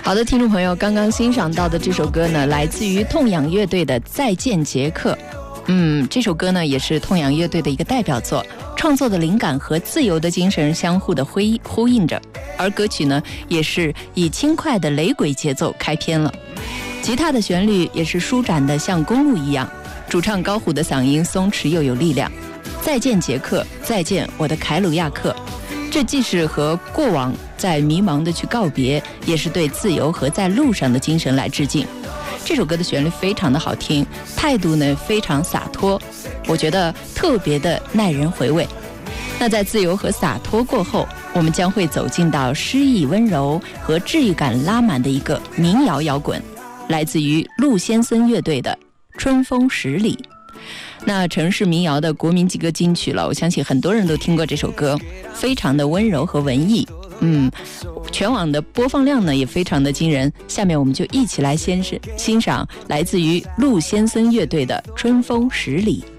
好的，听众朋友，刚刚欣赏到的这首歌呢，来自于痛仰乐队的《再见杰克》。这首歌呢也是痛仰乐队的一个代表作，创作的灵感和自由的精神相互的呼应着，而歌曲呢也是以轻快的雷鬼节奏开篇了，吉他的旋律也是舒展的像公路一样，主唱高虎的嗓音松弛又有力量。再见杰克，再见我的凯鲁亚克，这既是和过往在迷茫的去告别，也是对自由和在路上的精神来致敬。这首歌的旋律非常的好听，态度呢非常洒脱，我觉得特别的耐人回味。那在自由和洒脱过后，我们将会走进到诗意温柔和治愈感拉满的一个民谣摇滚，来自于陆先森乐队的《春风十里》。那城市民谣的国民级歌金曲了，我相信很多人都听过这首歌，非常的温柔和文艺。全网的播放量呢也非常的惊人。下面我们就一起来欣赏来自于陆先森乐队的《春风十里》。